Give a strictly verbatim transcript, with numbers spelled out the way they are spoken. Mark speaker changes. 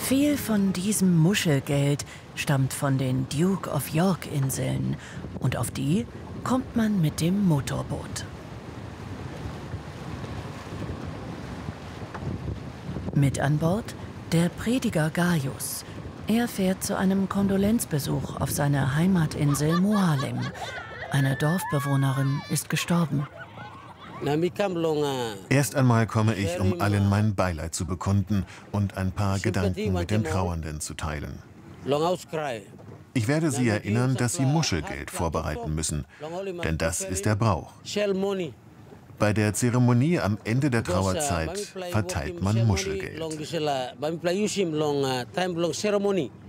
Speaker 1: Viel von diesem Muschelgeld stammt von den Duke of York-Inseln und auf die kommt man mit dem Motorboot. Mit an Bord der Prediger Gaius. Er fährt zu einem Kondolenzbesuch auf seine Heimatinsel Moalem. Eine Dorfbewohnerin ist gestorben.
Speaker 2: Erst einmal komme ich, um allen mein Beileid zu bekunden und ein paar Gedanken mit den Trauernden zu teilen. Ich werde sie erinnern, dass sie Muschelgeld vorbereiten müssen, denn das ist der Brauch. Bei der Zeremonie am Ende der Trauerzeit verteilt man Muschelgeld.